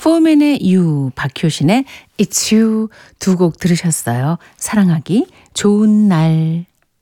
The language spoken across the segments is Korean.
포맨의 You, 박효신의 It's You 두 곡 들으셨어요. 사랑하기 좋은 날.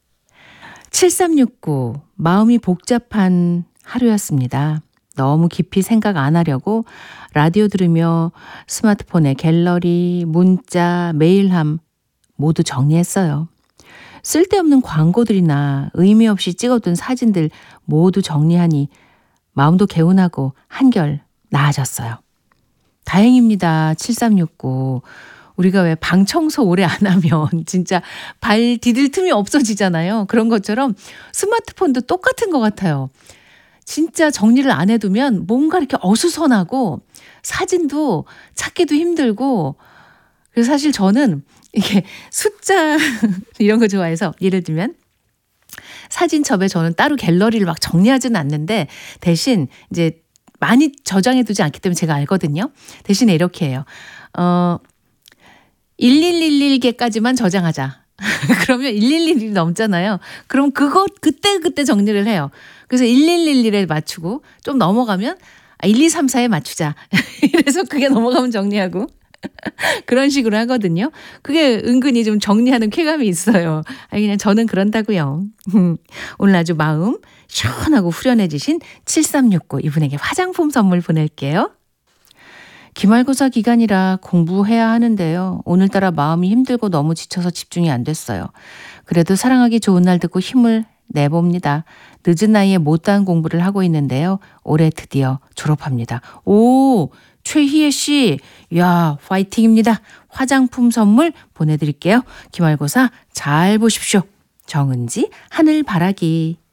7369, 마음이 복잡한 하루였습니다. 너무 깊이 생각 안 하려고 라디오 들으며 스마트폰에 갤러리, 문자, 메일함 모두 정리했어요. 쓸데없는 광고들이나 의미 없이 찍어둔 사진들 모두 정리하니 마음도 개운하고 한결 나아졌어요. 다행입니다. 7369. 우리가 왜 방 청소 오래 안 하면 진짜 발 디딜 틈이 없어지잖아요. 그런 것처럼 스마트폰도 똑같은 것 같아요. 진짜 정리를 안 해두면 뭔가 이렇게 어수선하고 사진도 찾기도 힘들고, 그래서 사실 저는 이게 숫자 이런 거 좋아해서 예를 들면 사진첩에 저는 따로 갤러리를 막 정리하지는 않는데 대신 이제 많이 저장해 두지 않기 때문에 제가 알거든요. 대신에 이렇게 해요. 1111개까지만 저장하자. 그러면 1111이 넘잖아요. 그럼 그때 정리를 해요. 그래서 1111에 맞추고 좀 넘어가면 1, 2, 3, 4에 맞추자. 이래서 그게 넘어가면 정리하고 그런 식으로 하거든요. 그게 은근히 좀 정리하는 쾌감이 있어요. 그냥 저는 그런다고요. 오늘 아주 마음 시원하고 후련해지신 7369 이분에게 화장품 선물 보낼게요. 기말고사 기간이라 공부해야 하는데요. 오늘따라 마음이 힘들고 너무 지쳐서 집중이 안 됐어요. 그래도 사랑하기 좋은 날 듣고 힘을 내봅니다. 늦은 나이에 못다한 공부를 하고 있는데요. 올해 드디어 졸업합니다. 오, 최희애 씨, 야, 파이팅입니다. 화장품 선물 보내드릴게요. 기말고사 잘 보십시오. 정은지, 하늘바라기.